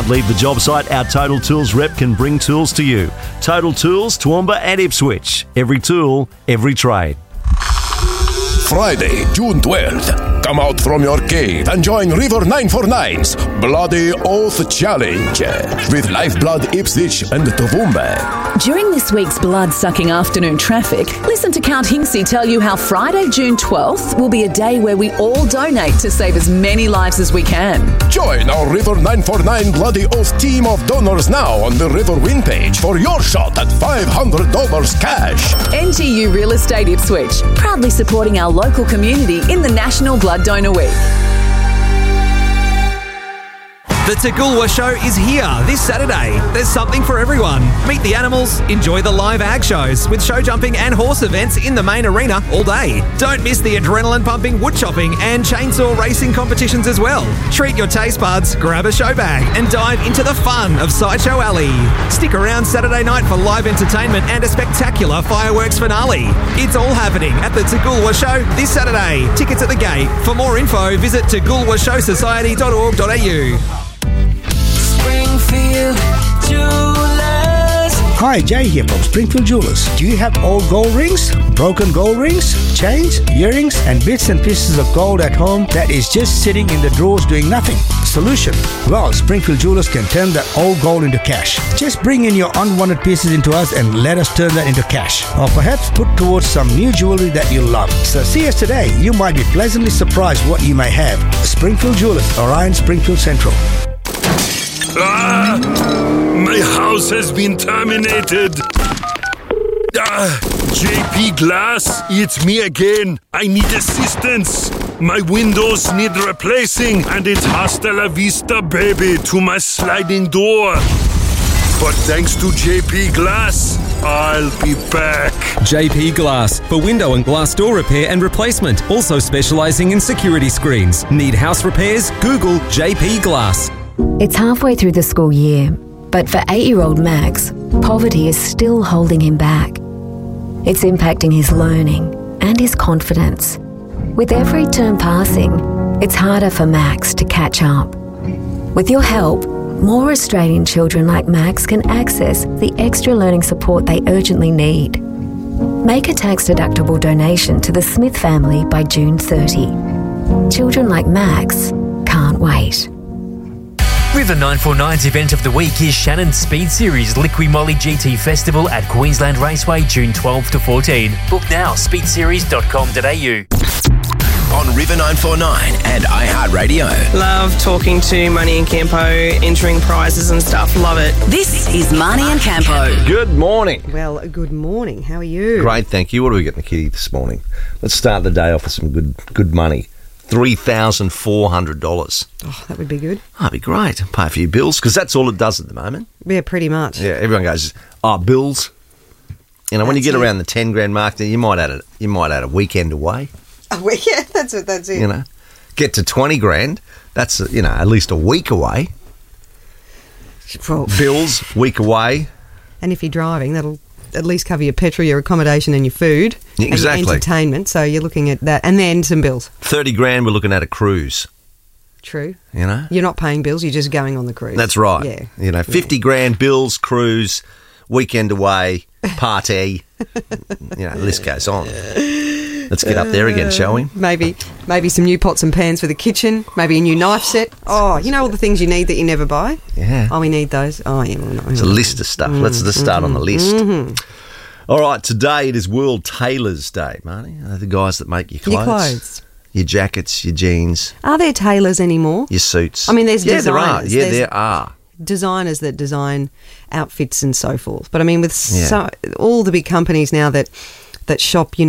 can't leave the job site, our Total Tools rep can bring tools to you. Total Tools, Toowoomba and Ipswich. Every tool, every trade. Friday, June 12th. Come out from your cave and join River 949's Bloody Oath Challenge with Lifeblood Ipswich and Toowoomba. During this week's blood-sucking afternoon traffic, listen to Count Hinksey tell you how Friday, June 12th will be a day where we all donate to save as many lives as we can. Join our River 949 Bloody Oath team of donors now on the River Win page for your shot at $500 cash. NTU Real Estate Ipswich, proudly supporting our local community in the National Blood Donor Week. The Toogoolwa Show is here this Saturday. There's something for everyone. Meet the animals, enjoy the live ag shows with show jumping and horse events in the main arena all day. Don't miss the adrenaline-pumping wood chopping and chainsaw racing competitions as well. Treat your taste buds, grab a show bag and dive into the fun of Sideshow Alley. Stick around Saturday night for live entertainment and a spectacular fireworks finale. It's all happening at the Toogoolwa Show this Saturday. Tickets at the gate. For more info, visit toogoolwashowsociety.org.au. Springfield Jewelers. Hi, Jay here from Springfield Jewelers. Do you have old gold rings, broken gold rings, chains, earrings, and bits and pieces of gold at home that is just sitting in the drawers doing nothing? Solution? Well, Springfield Jewelers can turn that old gold into cash. Just bring in your unwanted pieces into us and let us turn that into cash. Or perhaps put towards some new jewelry that you love. So see us today. You might be pleasantly surprised what you may have. Springfield Jewelers, Orion Springfield Central. My house has been terminated. JP Glass, it's me again. I need assistance. My windows need replacing, and it's hasta la vista, baby, to my sliding door. But thanks to JP Glass, I'll be back. JP Glass, for window and glass door repair and replacement. Also specialising in security screens. Need house repairs? Google JP Glass. It's halfway through the school year, but for 8-year-old Max, poverty is still holding him back. It's impacting his learning and his confidence. With every term passing, it's harder for Max to catch up. With your help, more Australian children like Max can access the extra learning support they urgently need. Make a tax-deductible donation to the Smith family by June 30. Children like Max can't wait. River 949's event of the week is Shannon's Speed Series Liqui Moly GT Festival at Queensland Raceway, June 12 to 14. Book now, speedseries.com.au. On River 949 and iHeartRadio. Love talking to Marnie and Campo, entering prizes and stuff. Love it. This is Marnie and Campo. Good morning. Well, good morning. How are you? Great, thank you. What are we getting the kitty this morning? Let's start the day off with some good money. $3,400. Oh, that would be good. Oh, that'd be great. Pay a few bills, because that's all it does at the moment. Yeah, pretty much. Yeah, everyone goes, bills. You know, when you get around the 10 grand mark, you might add a weekend away. Yeah, that's it. You know, get to 20 grand, that's, at least a week away. Well, bills, week away. And if you're driving, that'll at least cover your petrol, your accommodation and your food. Exactly. And your entertainment. So you're looking at that. And then some bills. 30 grand, we're looking at a cruise. True. You know? You're not paying bills, you're just going on the cruise. That's right. Yeah. 50 grand, bills, cruise, weekend away, party. The list goes on. Let's get up there again, shall we? Maybe some new pots and pans for the kitchen. Maybe a new knife set. Oh, you know all the things you need that you never buy? Yeah. Oh, we need those. Oh, yeah. It's a list of stuff. Let's just start on the list. Mm-hmm. All right, today it is World Tailors Day, Marnie. They're the guys that make your clothes. Your clothes. Your jackets, your jeans. Are there tailors anymore? Your suits. I mean, there's designers. There are. Designers that design outfits and so forth. But I mean, with all the big companies now that shop,